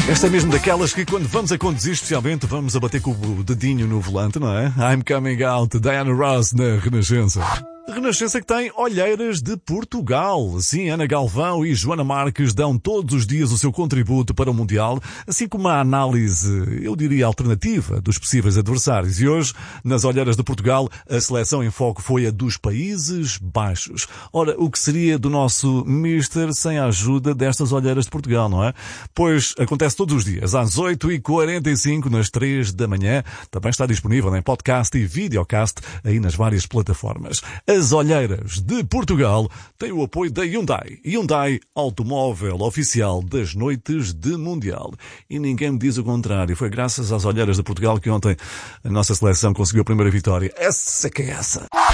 Esta é mesmo daquelas que quando vamos a conduzir, especialmente, vamos a bater com o dedinho no volante, não é? I'm Coming Out, Diana Ross na Renascença. Renascença que tem Olheiras de Portugal. Sim, Ana Galvão e Joana Marques dão todos os dias o seu contributo para o Mundial, assim como uma análise, eu diria, alternativa dos possíveis adversários. E hoje, nas Olheiras de Portugal, a seleção em foco foi a dos Países Baixos. Ora, o que seria do nosso Mister sem a ajuda destas Olheiras de Portugal, não é? Pois acontece todos os dias, às 8h45, nas 3 da manhã. Também está disponível em podcast e videocast aí nas várias plataformas. As Olheiras de Portugal têm o apoio da Hyundai. Hyundai, automóvel oficial das noites de Mundial. E ninguém me diz o contrário. Foi graças às Olheiras de Portugal que ontem a nossa seleção conseguiu a primeira vitória. Essa que é essa.